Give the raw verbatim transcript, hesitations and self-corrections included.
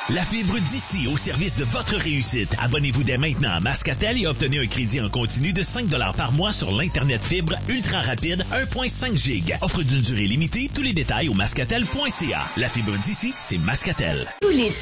La fibre d'ici au service de votre réussite. Abonnez-vous dès maintenant à Mascatel et obtenez un crédit en continu de cinq dollars par mois sur l'Internet fibre ultra rapide un virgule cinq giga. Offre d'une durée limitée. Tous les détails au mascatel point c a. La fibre d'ici, c'est Mascatel. Tous les